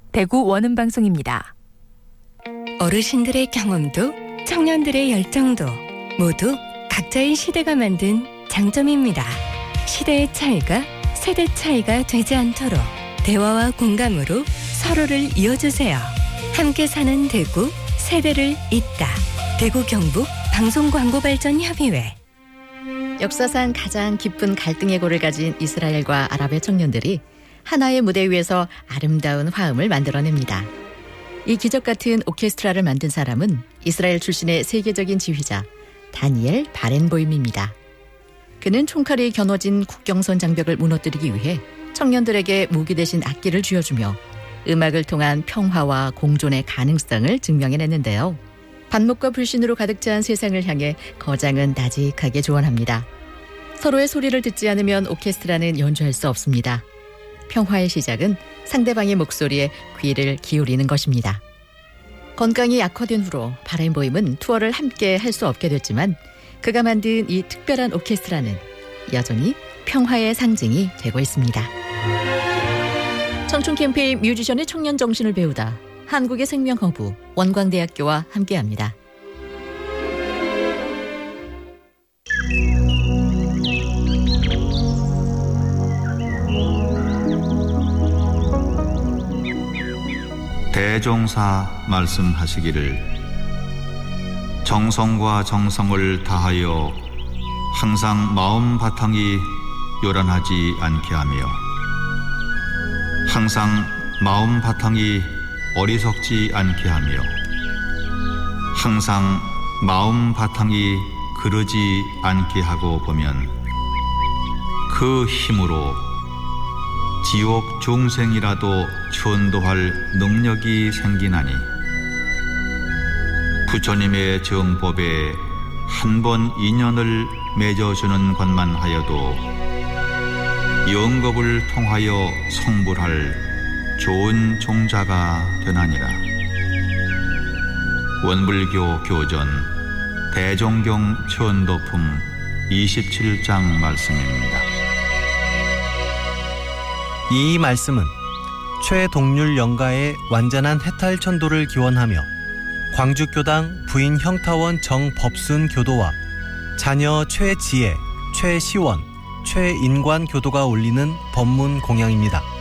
대구 원음방송입니다. 어르신들의 경험도 청년들의 열정도 모두 각자의 시대가 만든 장점입니다. 시대의 차이가 세대 차이가 되지 않도록 대화와 공감으로 서로를 이어주세요. 함께 사는 대구, 세대를 잇다. 대구 경북 방송광고발전협의회. 역사상 가장 깊은 갈등의 고를 가진 이스라엘과 아랍의 청년들이 하나의 무대 위에서 아름다운 화음을 만들어냅니다. 이 기적 같은 오케스트라를 만든 사람은 이스라엘 출신의 세계적인 지휘자 다니엘 바렌보임입니다. 그는 총칼이 겨눠진 국경선 장벽을 무너뜨리기 위해 청년들에게 무기 대신 악기를 쥐어주며 음악을 통한 평화와 공존의 가능성을 증명해냈는데요. 반목과 불신으로 가득 찬 세상을 향해 거장은 나직하게 조언합니다. 서로의 소리를 듣지 않으면 오케스트라는 연주할 수 없습니다. 평화의 시작은 상대방의 목소리에 귀를 기울이는 것입니다. 건강이 악화된 후로 바렌보임은 투어를 함께 할 수 없게 됐지만 그가 만든 이 특별한 오케스트라는 여전히 평화의 상징이 되고 있습니다. 청춘 캠페인 뮤지션의 청년 정신을 배우다. 한국의 생명허브 원광대학교와 함께합니다. 대종사 말씀하시기를 정성과 정성을 다하여 항상 마음 바탕이 요란하지 않게 하며 항상 마음 바탕이 어리석지 않게 하며 항상 마음 바탕이 그러지 않게 하고 보면 그 힘으로 지옥 중생이라도 천도할 능력이 생기나니 부처님의 정법에 한 번 인연을 맺어주는 것만 하여도 영겁을 통하여 성불할 좋은 종자가 되나니라. 원불교 교전 대종경 천도품 27장 말씀입니다. 이 말씀은 최동률 영가의 완전한 해탈천도를 기원하며 광주교당 부인 형타원 정법순 교도와 자녀 최지혜, 최시원, 최인관 교도가 올리는 법문 공양입니다.